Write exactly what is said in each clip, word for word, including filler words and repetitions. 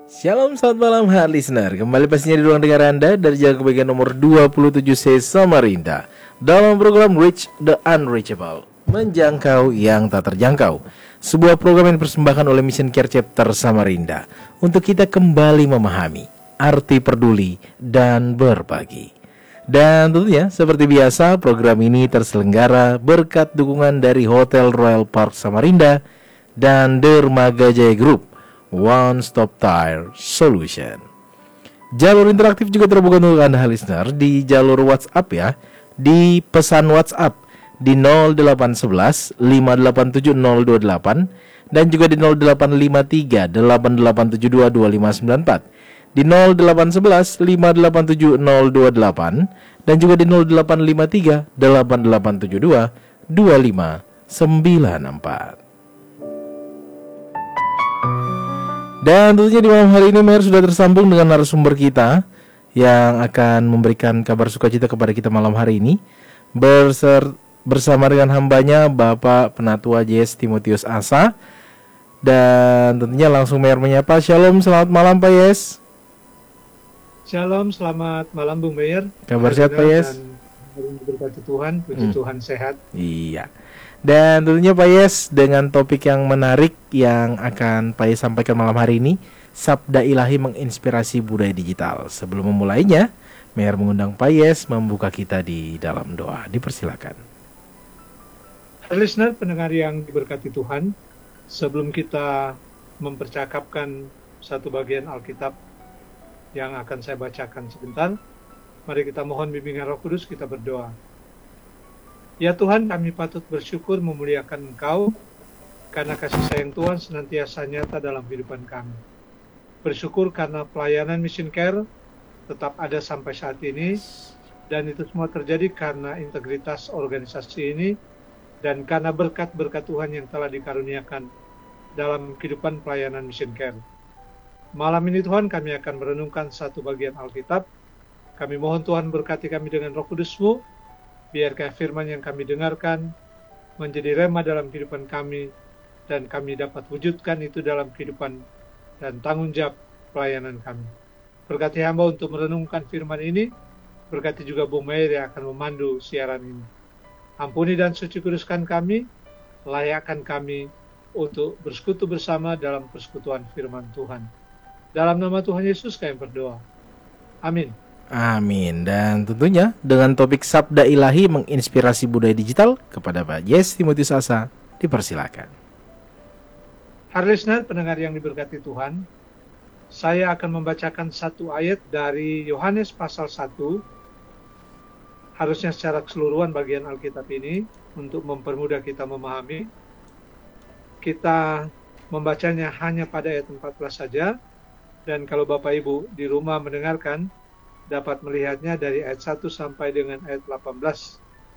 Shalom, selamat malam hard listener. Kembali pastinya di ruang dengar Anda dari jalan kebaikan nomor dua puluh tujuh C Samarinda dalam program Reach the Unreachable, menjangkau yang tak terjangkau. Sebuah program yang dipersembahkan oleh Mission Care Chapter Samarinda untuk kita kembali memahami arti peduli dan berbagi. Dan tentunya seperti biasa program ini terselenggara berkat dukungan dari Hotel Royal Park Samarinda dan Dermaga Jaya Group, One Stop Tire Solution. Jalur interaktif juga terbuka untuk Anda listener di jalur WhatsApp ya, di pesan WhatsApp di nol delapan satu satu lima delapan tujuh nol dua delapan dan juga di nol delapan lima tiga delapan delapan tujuh dua dua lima sembilan empat, di nol delapan satu satu lima delapan tujuh nol dua delapan dan juga di nol delapan lima tiga delapan delapan tujuh dua dua lima sembilan empat. Dan tentunya di malam hari ini Mer sudah tersambung dengan narasumber kita yang akan memberikan kabar sukacita kepada kita malam hari ini berser, bersama dengan hambanya Bapak Penatua J S Timotius Asa. Dan tentunya langsung Mer menyapa. Shalom, selamat malam Pak Yes. Shalom, selamat malam Bung Meyer. Kabar sehat Pak Yes? Berkati Tuhan, puji hmm. Tuhan sehat. Iya. Dan tentunya Pak Yes dengan topik yang menarik yang akan Pak Yes sampaikan malam hari ini, Sabda Ilahi menginspirasi budaya digital. Sebelum memulainya, Meyer mengundang Pak Yes membuka kita di dalam doa. Dipersilakan. Listener, pendengar yang diberkati Tuhan, sebelum kita mempercakapkan satu bagian Alkitab yang akan saya bacakan sebentar, mari kita mohon bimbingan Roh Kudus, kita berdoa. Ya Tuhan, kami patut bersyukur memuliakan Engkau karena kasih sayang Tuhan senantiasa nyata dalam kehidupan kami. Bersyukur karena pelayanan Mission Care tetap ada sampai saat ini, dan itu semua terjadi karena integritas organisasi ini dan karena berkat-berkat Tuhan yang telah dikaruniakan dalam kehidupan pelayanan Mission Care. Malam ini Tuhan, kami akan merenungkan satu bagian Alkitab. Kami mohon Tuhan berkati kami dengan Roh Kudus-Mu. Biarkan firman yang kami dengarkan menjadi rema dalam kehidupan kami, dan kami dapat wujudkan itu dalam kehidupan dan tanggung jawab pelayanan kami. Berkati hamba untuk merenungkan firman ini, berkati juga Bung Meyer yang akan memandu siaran ini. Ampuni dan suci kuduskan kami, layakkan kami untuk bersekutu bersama dalam persekutuan firman Tuhan. Dalam nama Tuhan Yesus kami berdoa. Amin. Amin. Dan tentunya dengan topik Sabda Ilahi menginspirasi budaya digital kepada Pak Yes Timotius Asa, dipersilakan. Para listener, pendengar yang diberkati Tuhan, saya akan membacakan satu ayat dari Yohanes pasal satu, harusnya secara keseluruhan bagian Alkitab ini, untuk mempermudah kita memahami. Kita membacanya hanya pada ayat empat belas saja, dan kalau Bapak Ibu di rumah mendengarkan, dapat melihatnya dari ayat satu sampai dengan ayat delapan belas.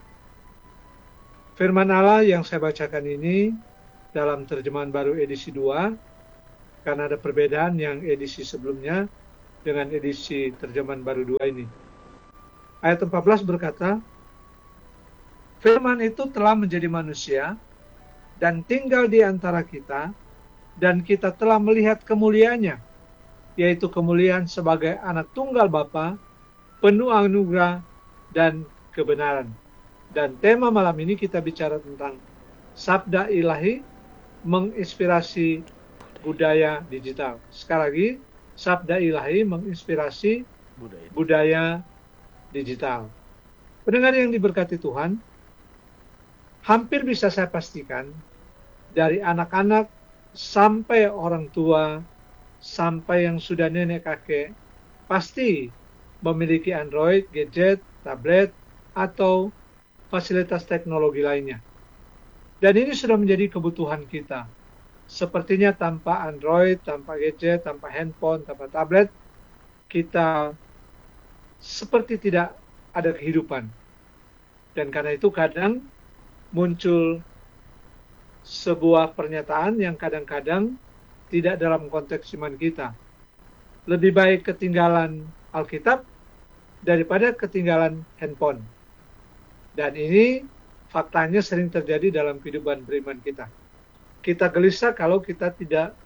Firman Allah yang saya bacakan ini dalam terjemahan baru edisi dua, karena ada perbedaan yang edisi sebelumnya dengan edisi terjemahan baru dua ini. Ayat empat belas berkata, firman itu telah menjadi manusia dan tinggal di antara kita, dan kita telah melihat kemuliaannya, yaitu kemuliaan sebagai anak tunggal Bapa, penuh anugerah dan kebenaran. Dan tema malam ini kita bicara tentang Sabda Ilahi menginspirasi budaya digital. Sekali lagi, Sabda Ilahi menginspirasi budaya, budaya digital. Pendengar yang diberkati Tuhan, hampir bisa saya pastikan dari anak-anak sampai orang tua, sampai yang sudah nenek kakek, pasti memiliki Android, gadget, tablet, atau fasilitas teknologi lainnya. Dan ini sudah menjadi kebutuhan kita. Sepertinya tanpa Android, tanpa gadget, tanpa handphone, tanpa tablet, kita seperti tidak ada kehidupan. Dan karena itu kadang muncul sebuah pernyataan yang kadang-kadang tidak dalam konteks iman kita. Lebih baik ketinggalan Alkitab daripada ketinggalan handphone. Dan ini faktanya sering terjadi dalam kehidupan beriman kita. Kita gelisah kalau kita tidak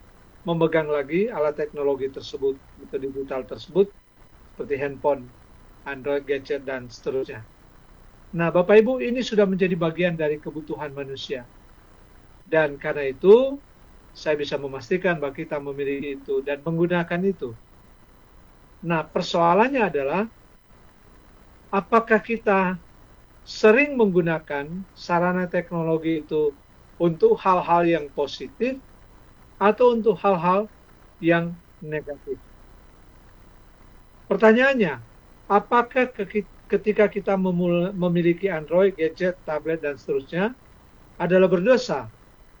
memegang lagi alat teknologi tersebut, atau digital tersebut, seperti handphone, Android, gadget, dan seterusnya. Nah, Bapak Ibu, ini sudah menjadi bagian dari kebutuhan manusia. Dan karena itu, saya bisa memastikan bahwa kita memiliki itu dan menggunakan itu. Nah, persoalannya adalah, apakah kita sering menggunakan sarana teknologi itu untuk hal-hal yang positif atau untuk hal-hal yang negatif? Pertanyaannya, apakah ketika kita memiliki Android, gadget, tablet, dan seterusnya adalah berdosa?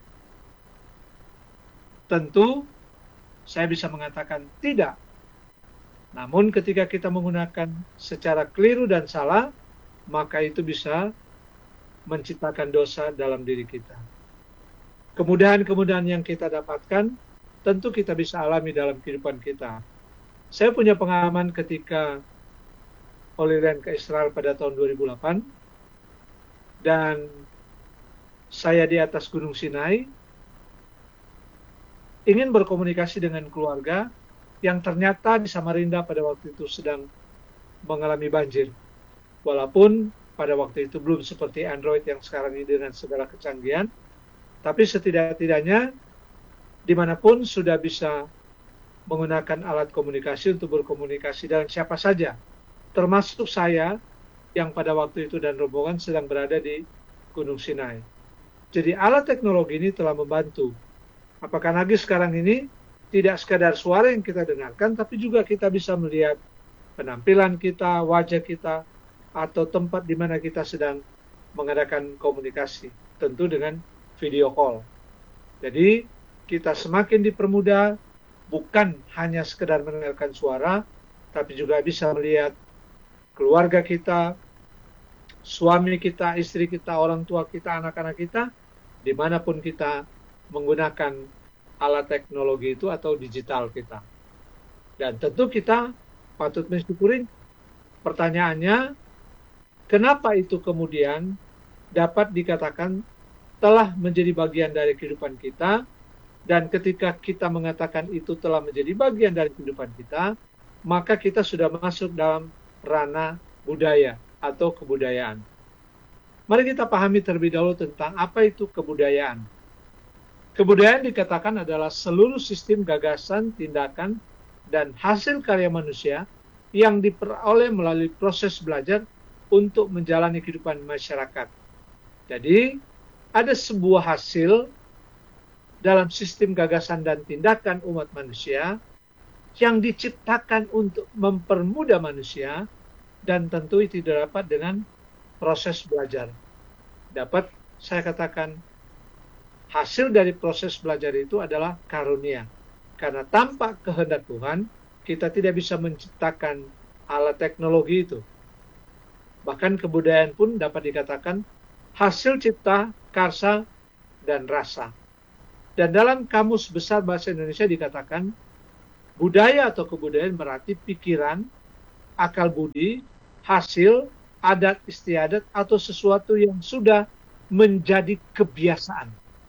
Tentu, saya bisa mengatakan tidak. Namun ketika kita menggunakan secara keliru dan salah, maka itu bisa menciptakan dosa dalam diri kita. Kemudahan-kemudahan yang kita dapatkan, tentu kita bisa alami dalam kehidupan kita. Saya punya pengalaman ketika Holy Land ke Israel pada tahun dua ribu delapan, dan saya di atas Gunung Sinai, ingin berkomunikasi dengan keluarga yang ternyata di Samarinda pada waktu itu sedang mengalami banjir. Walaupun pada waktu itu belum seperti Android yang sekarang ini dengan segala kecanggihan, tapi setidak-tidaknya dimanapun sudah bisa menggunakan alat komunikasi untuk berkomunikasi dengan siapa saja, termasuk saya yang pada waktu itu dan rombongan sedang berada di Gunung Sinai. Jadi alat teknologi ini telah membantu. Apakah lagi sekarang ini tidak sekadar suara yang kita dengarkan, tapi juga kita bisa melihat penampilan kita, wajah kita, atau tempat di mana kita sedang mengadakan komunikasi, tentu dengan video call. Jadi kita semakin dipermudah, bukan hanya sekedar mendengarkan suara, tapi juga bisa melihat keluarga kita, suami kita, istri kita, orang tua kita, anak-anak kita, dimanapun kita menggunakan alat teknologi itu atau digital kita. Dan tentu kita patut mensyukuri. Pertanyaannya, kenapa itu kemudian dapat dikatakan telah menjadi bagian dari kehidupan kita, dan ketika kita mengatakan itu telah menjadi bagian dari kehidupan kita, maka kita sudah masuk dalam ranah budaya atau kebudayaan. Mari kita pahami terlebih dahulu tentang apa itu kebudayaan. Kebudayaan dikatakan adalah seluruh sistem gagasan, tindakan, dan hasil karya manusia yang diperoleh melalui proses belajar untuk menjalani kehidupan masyarakat. Jadi, ada sebuah hasil dalam sistem gagasan dan tindakan umat manusia yang diciptakan untuk mempermudah manusia, dan tentu itu dapat dengan proses belajar. Dapat saya katakan, hasil dari proses belajar itu adalah karunia. Karena tanpa kehendak Tuhan, kita tidak bisa menciptakan alat teknologi itu. Bahkan kebudayaan pun dapat dikatakan hasil cipta, karsa, dan rasa. Dan dalam Kamus Besar Bahasa Indonesia dikatakan, budaya atau kebudayaan berarti pikiran, akal budi, hasil, adat istiadat, atau sesuatu yang sudah menjadi kebiasaan,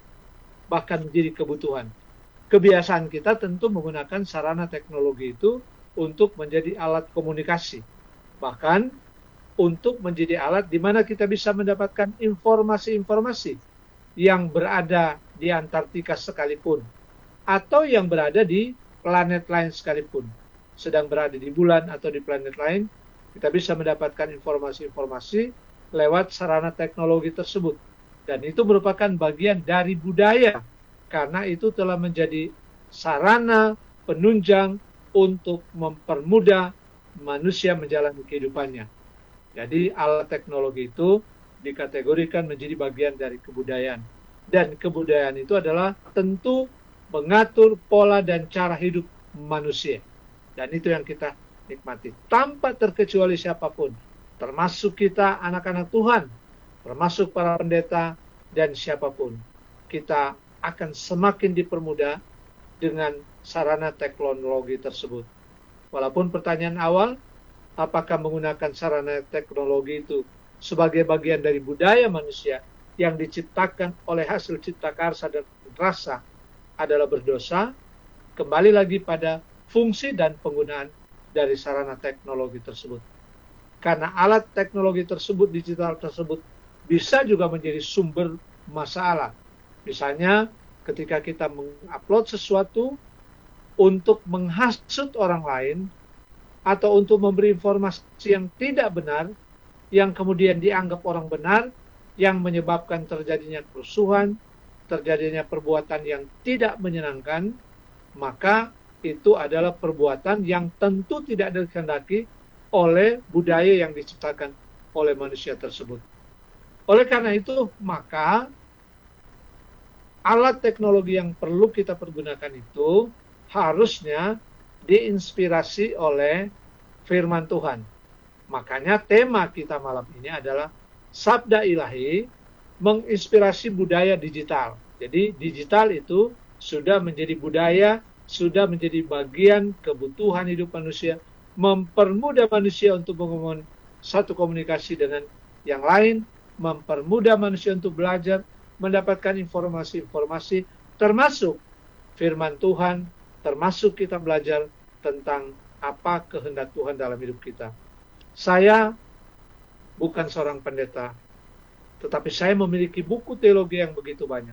bahkan menjadi kebutuhan. Kebiasaan kita tentu menggunakan sarana teknologi itu untuk menjadi alat komunikasi. Bahkan untuk menjadi alat di mana kita bisa mendapatkan informasi-informasi yang berada di Antartika sekalipun, atau yang berada di planet lain sekalipun, sedang berada di bulan atau di planet lain, kita bisa mendapatkan informasi-informasi lewat sarana teknologi tersebut. Dan itu merupakan bagian dari budaya, karena itu telah menjadi sarana penunjang untuk mempermudah manusia menjalani kehidupannya. Jadi alat teknologi itu dikategorikan menjadi bagian dari kebudayaan. Dan kebudayaan itu adalah tentu mengatur pola dan cara hidup manusia. Dan itu yang kita nikmati. Tanpa terkecuali siapapun. Termasuk kita anak-anak Tuhan. Termasuk para pendeta dan siapapun. Kita akan semakin dipermudah dengan sarana teknologi tersebut. Walaupun pertanyaan awal, apakah menggunakan sarana teknologi itu sebagai bagian dari budaya manusia yang diciptakan oleh hasil cipta karsa dan rasa adalah berdosa? Kembali lagi pada fungsi dan penggunaan dari sarana teknologi tersebut. Karena alat teknologi tersebut, digital tersebut, bisa juga menjadi sumber masalah. Misalnya ketika kita mengupload sesuatu untuk menghasut orang lain, atau untuk memberi informasi yang tidak benar, yang kemudian dianggap orang benar, yang menyebabkan terjadinya kerusuhan, terjadinya perbuatan yang tidak menyenangkan, maka itu adalah perbuatan yang tentu tidak dikehendaki oleh budaya yang diciptakan oleh manusia tersebut. Oleh karena itu, maka alat teknologi yang perlu kita pergunakan itu harusnya diinspirasi oleh firman Tuhan. Makanya tema kita malam ini adalah Sabda Ilahi menginspirasi budaya digital. Jadi digital itu sudah menjadi budaya, sudah menjadi bagian kebutuhan hidup manusia, mempermudah manusia untuk membangun satu komunikasi dengan yang lain, mempermudah manusia untuk belajar, mendapatkan informasi-informasi, termasuk firman Tuhan, termasuk kita belajar tentang apa kehendak Tuhan dalam hidup kita. Saya bukan seorang pendeta, tetapi saya memiliki buku teologi yang begitu banyak.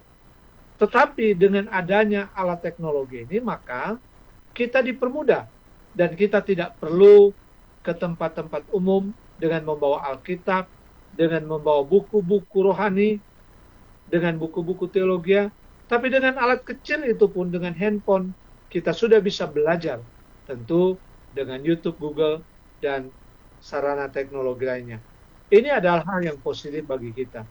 Tetapi dengan adanya alat teknologi ini, maka kita dipermudah. Dan kita tidak perlu ke tempat-tempat umum dengan membawa Alkitab, dengan membawa buku-buku rohani, dengan buku-buku teologi. Tapi dengan alat kecil itu pun, dengan handphone, kita sudah bisa belajar. Tentu dengan YouTube, Google, dan sarana teknologi lainnya. Ini adalah hal yang positif bagi kita.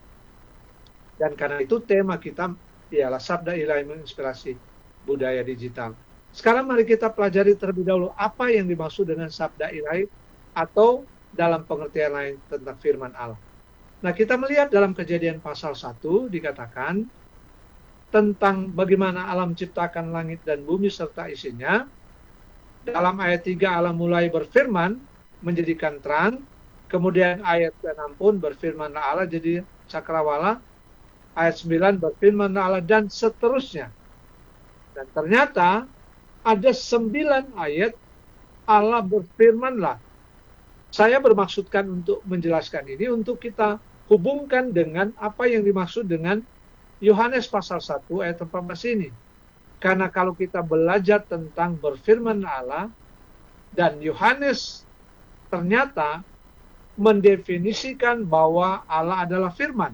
Dan karena itu tema kita ialah Sabda Ilahi menginspirasi budaya digital. Sekarang mari kita pelajari terlebih dahulu apa yang dimaksud dengan Sabda Ilahi atau dalam pengertian lain tentang firman Allah. Nah, kita melihat dalam Kejadian pasal satu dikatakan tentang bagaimana Allah menciptakan langit dan bumi serta isinya. Dalam ayat tiga Allah mulai berfirman menjadikan terang. Kemudian ayat enam pun berfirmanlah Allah jadi cakrawala. Ayat sembilan berfirmanlah Allah dan seterusnya. Dan ternyata ada sembilan ayat Allah berfirmanlah. Saya bermaksudkan untuk menjelaskan ini untuk kita hubungkan dengan apa yang dimaksud dengan Yohanes pasal satu ayat empat belas ini. Karena kalau kita belajar tentang berfirman Allah, dan Yohanes ternyata mendefinisikan bahwa Allah adalah firman,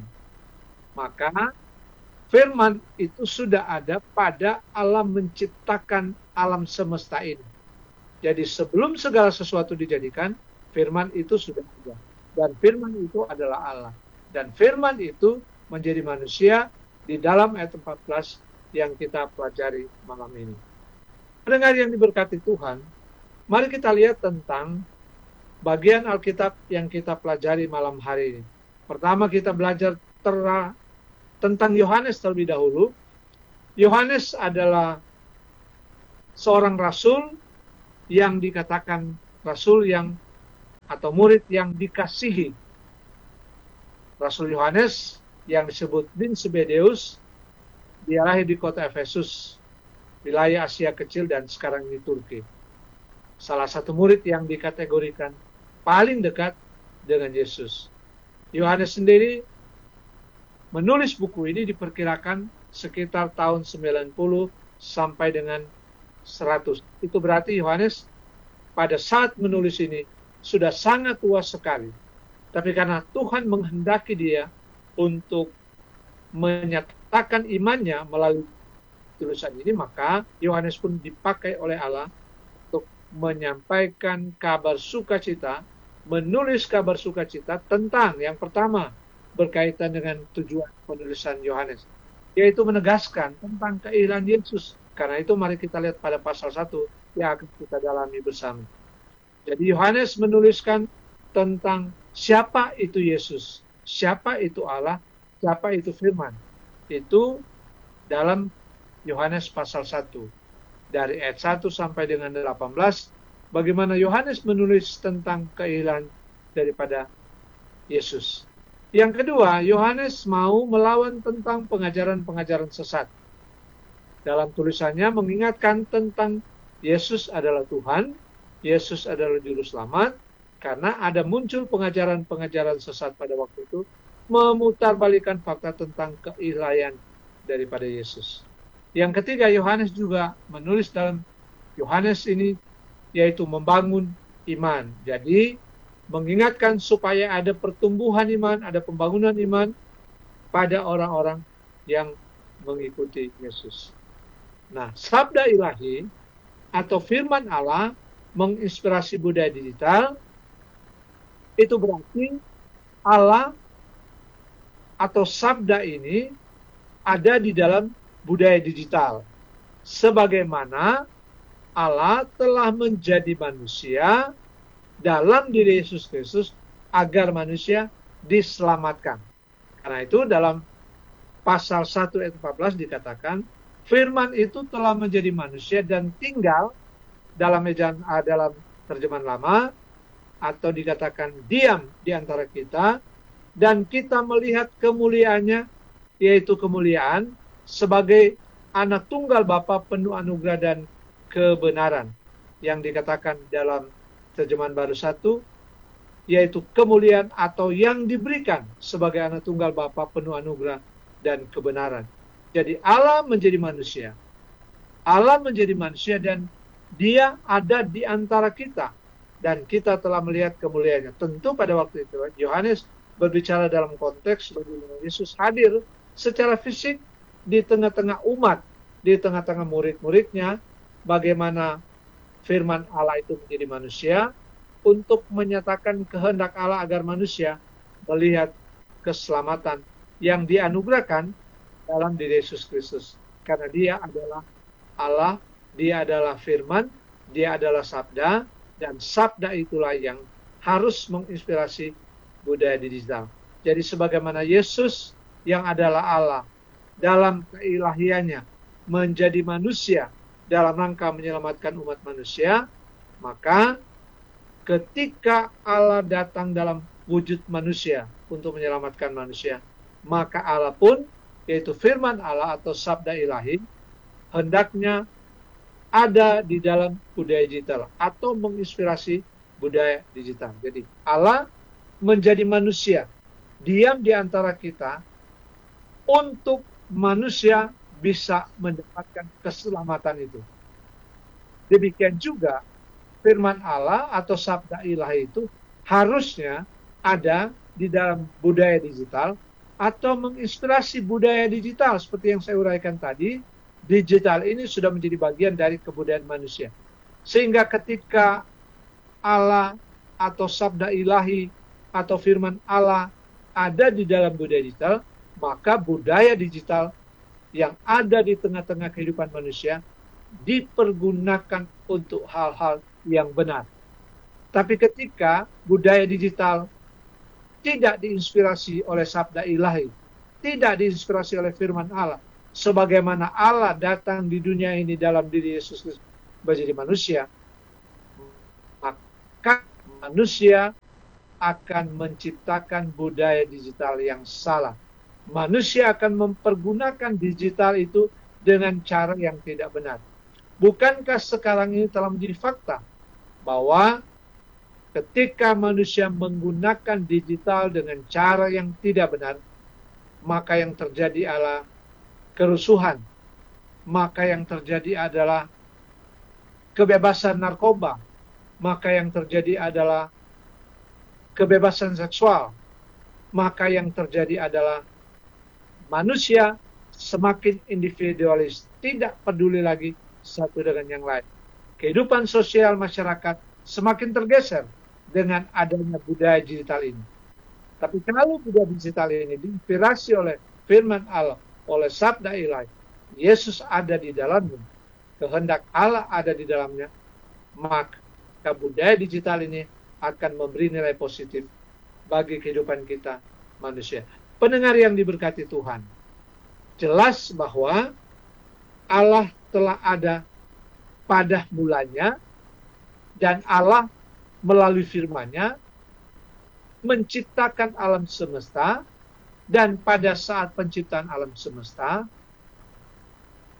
maka firman itu sudah ada pada Allah menciptakan alam semesta ini. Jadi sebelum segala sesuatu dijadikan, firman itu sudah ada. Dan firman itu adalah Allah. Dan firman itu menjadi manusia di dalam ayat empat belas yang kita pelajari malam ini. Pendengar yang diberkati Tuhan, mari kita lihat tentang bagian Alkitab yang kita pelajari malam hari ini. Pertama kita belajar tera, tentang Yohanes terlebih dahulu. Yohanes adalah seorang rasul yang dikatakan rasul yang atau murid yang dikasihi. Rasul Yohanes yang disebut bin Zebedeus, dia lahir di kota Efesus, wilayah Asia Kecil dan sekarang di Turki. Salah satu murid yang dikategorikan paling dekat dengan Yesus. Yohanes sendiri menulis buku ini diperkirakan sekitar tahun sembilan puluh sampai dengan seratus. Itu berarti Yohanes pada saat menulis ini sudah sangat tua sekali. Tapi karena Tuhan menghendaki dia untuk menyatakan imannya melalui tulisan ini, maka Yohanes pun dipakai oleh Allah untuk menyampaikan kabar sukacita, menulis kabar sukacita tentang yang pertama berkaitan dengan tujuan penulisan Yohanes, yaitu menegaskan tentang keilahian Yesus. Karena itu mari kita lihat pada pasal satu yang akan kita dalami bersama. Jadi Yohanes menuliskan tentang siapa itu Yesus, siapa itu Allah, siapa itu firman. Itu dalam Yohanes pasal satu. Dari ayat satu sampai dengan delapan belas, bagaimana Yohanes menulis tentang keilahian daripada Yesus. Yang kedua, Yohanes mau melawan tentang pengajaran-pengajaran sesat. dalam tulisannya mengingatkan tentang Yesus adalah Tuhan, Yesus adalah Juru Selamat, karena ada muncul pengajaran-pengajaran sesat pada waktu itu, memutarbalikkan fakta tentang keilahian daripada Yesus. Yang ketiga, Yohanes juga menulis dalam Yohanes ini, yaitu membangun iman. Jadi, mengingatkan supaya ada pertumbuhan iman, ada pembangunan iman pada orang-orang yang mengikuti Yesus. Nah, sabda ilahi atau firman Allah menginspirasi budaya digital, itu berarti Allah atau sabda ini ada di dalam budaya digital. Sebagaimana Allah telah menjadi manusia dalam diri Yesus Kristus agar manusia diselamatkan. Karena itu dalam pasal satu ayat empat belas dikatakan, firman itu telah menjadi manusia dan tinggal dalam ejaan, dalam terjemahan lama, atau dikatakan diam di antara kita, dan kita melihat kemuliaannya, yaitu kemuliaan sebagai anak tunggal Bapa penuh anugerah dan kebenaran, yang dikatakan dalam terjemahan baru satu, yaitu kemuliaan atau yang diberikan sebagai anak tunggal Bapa penuh anugerah dan kebenaran. Jadi Allah menjadi manusia. Allah menjadi manusia dan dia ada di antara kita. Dan kita telah melihat kemuliaannya. Tentu pada waktu itu Yohanes berbicara dalam konteks bagaimana Yesus hadir secara fisik di tengah-tengah umat, di tengah-tengah murid-muridnya, bagaimana firman Allah itu menjadi manusia untuk menyatakan kehendak Allah agar manusia melihat keselamatan yang dianugerahkan dalam diri Yesus Kristus. Karena dia adalah Allah, dia adalah firman, dia adalah sabda, dan sabda itulah yang harus menginspirasi budaya digital. Jadi sebagaimana Yesus yang adalah Allah dalam keilahiannya menjadi manusia dalam rangka menyelamatkan umat manusia, maka ketika Allah datang dalam wujud manusia untuk menyelamatkan manusia, maka Allah pun, yaitu firman Allah atau sabda ilahi, hendaknya ada di dalam budaya digital atau menginspirasi budaya digital. Jadi Allah menjadi manusia, diam di antara kita untuk manusia bisa mendapatkan keselamatan itu. Demikian juga firman Allah atau sabda ilahi itu harusnya ada di dalam budaya digital atau menginspirasi budaya digital. Seperti yang saya uraikan tadi, digital ini sudah menjadi bagian dari kebudayaan manusia. Sehingga ketika Allah atau sabda ilahi atau firman Allah ada di dalam budaya digital, maka budaya digital yang ada di tengah-tengah kehidupan manusia dipergunakan untuk hal-hal yang benar. Tapi ketika budaya digital tidak diinspirasi oleh sabda ilahi, tidak diinspirasi oleh firman Allah, sebagaimana Allah datang di dunia ini dalam diri Yesus Kristus menjadi manusia, maka manusia akan menciptakan budaya digital yang salah. Manusia akan mempergunakan digital itu dengan cara yang tidak benar. Bukankah sekarang ini telah menjadi fakta bahwa ketika manusia menggunakan digital dengan cara yang tidak benar, maka yang terjadi adalah kerusuhan, maka yang terjadi adalah kebebasan narkoba, maka yang terjadi adalah kebebasan seksual, maka yang terjadi adalah manusia semakin individualis, tidak peduli lagi satu dengan yang lain. Kehidupan sosial masyarakat semakin tergeser dengan adanya budaya digital ini. Tapi kalau budaya digital ini diinspirasi oleh firman Allah, oleh sabda ilahi, Yesus ada di dalamnya, kehendak Allah ada di dalamnya, maka budaya digital ini akan memberi nilai positif bagi kehidupan kita manusia. Pendengar yang diberkati Tuhan, jelas bahwa Allah telah ada pada mulanya, dan Allah melalui firman-Nya menciptakan alam semesta, dan pada saat penciptaan alam semesta,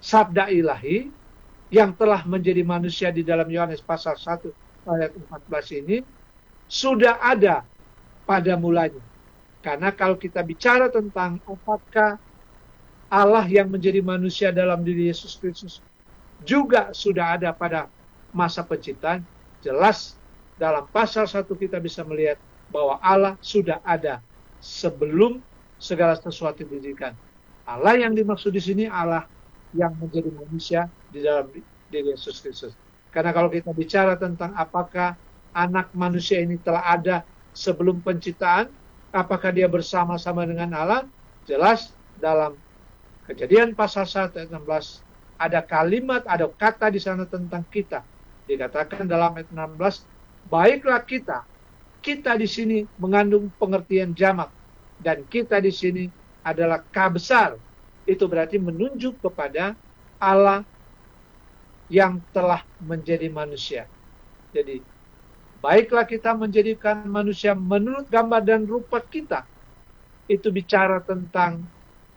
sabda ilahi yang telah menjadi manusia di dalam Yohanes pasal satu ayat empat belas ini sudah ada pada mulanya. Karena kalau kita bicara tentang apakah Allah yang menjadi manusia dalam diri Yesus Kristus juga sudah ada pada masa penciptaan, jelas dalam pasal satu kita bisa melihat bahwa Allah sudah ada sebelum segala sesuatu didirikan. Allah yang dimaksud di sini Allah yang menjadi manusia di dalam diri Yesus Kristus. Karena kalau kita bicara tentang apakah anak manusia ini telah ada sebelum penciptaan, apakah dia bersama-sama dengan Allah, jelas dalam Kejadian pasal satu ayat enam belas ada kalimat, ada kata di sana tentang kita. Dikatakan dalam ayat enam belas, baiklah kita. Kita di sini mengandung pengertian jamak, dan kita di sini adalah K besar. Itu berarti menunjuk kepada Allah yang telah menjadi manusia. Jadi, baiklah kita menjadikan manusia menurut gambar dan rupa kita. Itu bicara tentang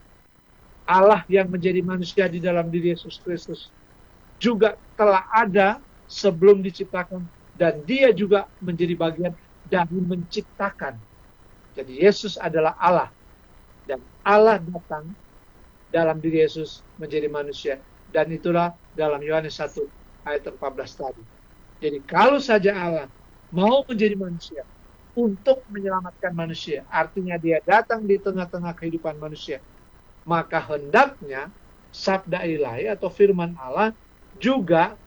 Allah yang menjadi manusia di dalam diri Yesus Kristus juga telah ada sebelum diciptakan, dan dia juga menjadi bagian dari menciptakan. Jadi Yesus adalah Allah, dan Allah datang dalam diri Yesus menjadi manusia, dan itulah dalam Yohanes satu ayat empat belas tadi. Jadi kalau saja Allah mau menjadi manusia untuk menyelamatkan manusia, artinya dia datang di tengah-tengah kehidupan manusia, maka hendaknya sabda ilahi atau firman Allah juga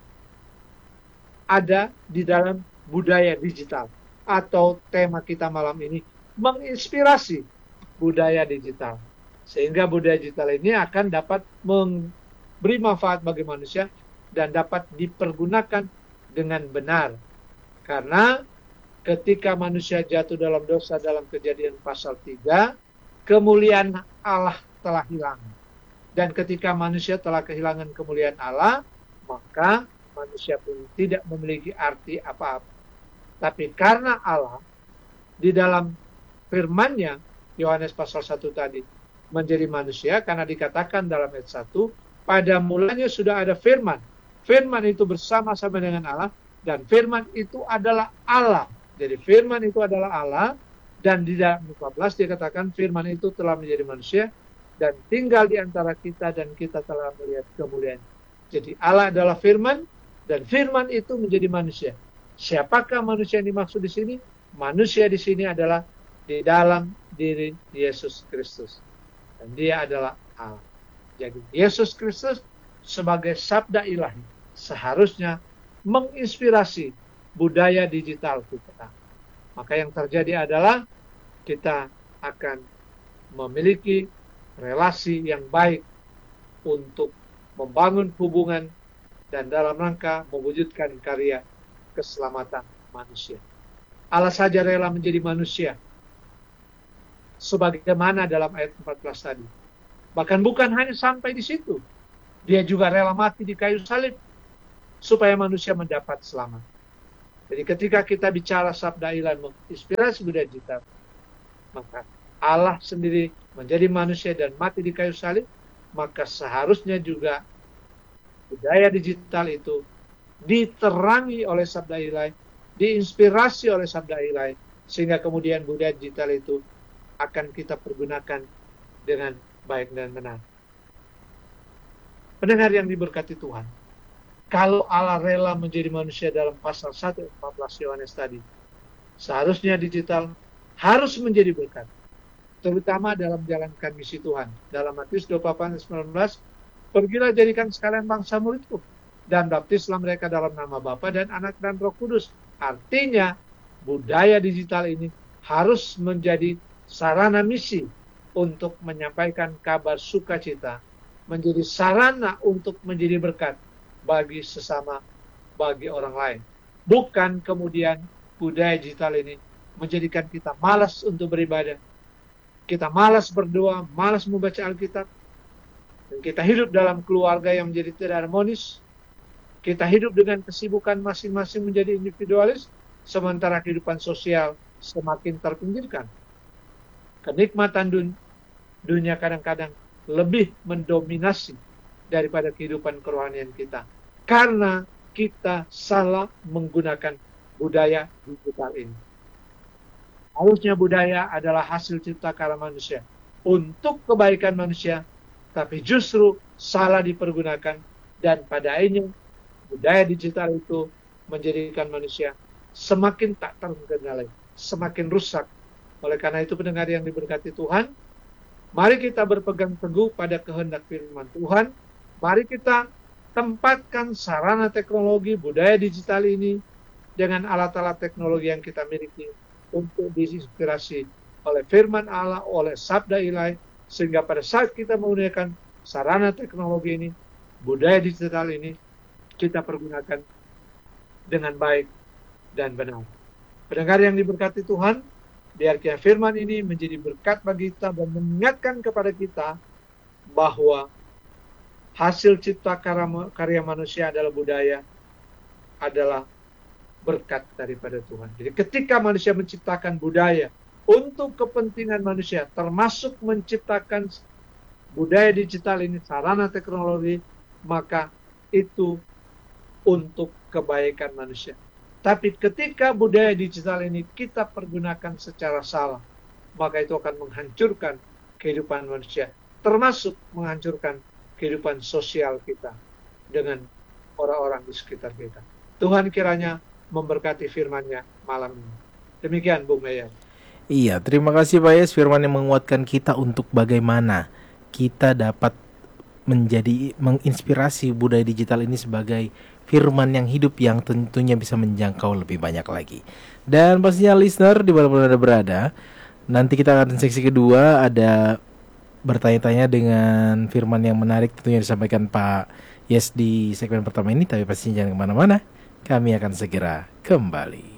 ada di dalam budaya digital. Atau tema kita malam ini, menginspirasi budaya digital. Sehingga budaya digital ini akan dapat memberi manfaat bagi manusia dan dapat dipergunakan dengan benar. Karena ketika manusia jatuh dalam dosa dalam Kejadian pasal tiga, kemuliaan Allah telah hilang. Dan ketika manusia telah kehilangan kemuliaan Allah, maka manusia pun tidak memiliki arti apa-apa. Tapi karena Allah di dalam firman-Nya, Yohanes pasal satu tadi, menjadi manusia, karena dikatakan dalam ayat satu, pada mulanya sudah ada firman. Firman itu bersama-sama dengan Allah, dan firman itu adalah Allah. Jadi firman itu adalah Allah, dan di dalam empat belas dikatakan firman itu telah menjadi manusia, dan tinggal di antara kita, dan kita telah melihat kemuliaan. Jadi Allah adalah firman, dan firman itu menjadi manusia. Siapakah manusia yang dimaksud di sini? Manusia di sini adalah di dalam diri Yesus Kristus. Dan dia adalah Allah. Jadi Yesus Kristus sebagai sabda ilahi seharusnya menginspirasi budaya digital kita. Maka yang terjadi adalah kita akan memiliki relasi yang baik untuk membangun hubungan dan dalam rangka mewujudkan karya keselamatan manusia. Allah saja rela menjadi manusia, sebagaimana dalam ayat empat belas tadi. Bahkan bukan hanya sampai di situ, dia juga rela mati di kayu salib supaya manusia mendapat selamat. Jadi ketika kita bicara sabda ilahi menginspirasi budaya digital, maka Allah sendiri menjadi manusia dan mati di kayu salib, maka seharusnya juga budaya digital itu diterangi oleh sabda ilahi, diinspirasi oleh sabda ilahi, sehingga kemudian budaya digital itu akan kita pergunakan dengan baik dan benar. Pendengar yang diberkati Tuhan, kalau Allah rela menjadi manusia dalam pasal satu ayat empat belas Yohanes tadi, seharusnya digital harus menjadi berkat, terutama dalam menjalankan misi Tuhan. Dalam Matius dua puluh delapan ayat sembilan belas, pergilah jadikan sekalian bangsa muridku, dan baptislah mereka dalam nama Bapa dan Anak dan Roh Kudus. Artinya, budaya digital ini harus menjadi sarana misi untuk menyampaikan kabar sukacita, menjadi sarana untuk menjadi berkat bagi sesama, bagi orang lain. Bukan kemudian budaya digital ini menjadikan kita malas untuk beribadah, kita malas berdoa, malas membaca Alkitab, dan kita hidup dalam keluarga yang menjadi tidak harmonis. Kita hidup dengan kesibukan masing-masing menjadi individualis, sementara kehidupan sosial semakin terpinggirkan. Kenikmatan dun- dunia kadang-kadang lebih mendominasi daripada kehidupan kerohanian kita. Karena kita salah menggunakan budaya digital ini. Harusnya budaya adalah hasil cipta karya manusia untuk kebaikan manusia, tapi justru salah dipergunakan, dan pada akhirnya budaya digital itu menjadikan manusia semakin tak terkendali, semakin rusak. Oleh karena itu, pendengar yang diberkati Tuhan, mari kita berpegang teguh pada kehendak firman Tuhan. Mari kita tempatkan sarana teknologi budaya digital ini dengan alat-alat teknologi yang kita miliki untuk diinspirasi oleh firman Allah, oleh sabda ilahi, sehingga pada saat kita menggunakan sarana teknologi ini, budaya digital ini, kita pergunakan dengan baik dan benar. Pendengar yang diberkati Tuhan, biar kiranya firman ini menjadi berkat bagi kita dan mengingatkan kepada kita bahwa hasil cipta karya manusia adalah budaya, adalah berkat daripada Tuhan. Jadi ketika manusia menciptakan budaya untuk kepentingan manusia, termasuk menciptakan budaya digital ini, sarana teknologi, maka itu untuk kebaikan manusia. Tapi ketika budaya digital ini kita pergunakan secara salah, maka itu akan menghancurkan kehidupan manusia, termasuk menghancurkan kehidupan sosial kita dengan orang-orang di sekitar kita. Tuhan kiranya memberkati firman-Nya malam ini. Demikian, Bung Meyer. Iya, terima kasih Pak Yes, firman yang menguatkan kita untuk bagaimana kita dapat menjadi menginspirasi budaya digital ini sebagai firman yang hidup yang tentunya bisa menjangkau lebih banyak lagi. Dan pastinya listener di mana Anda berada, nanti kita akan seksi kedua, ada bertanya-tanya dengan firman yang menarik tentunya disampaikan Pak Yes di segmen pertama ini. Tapi pastinya jangan kemana-mana, kami akan segera kembali.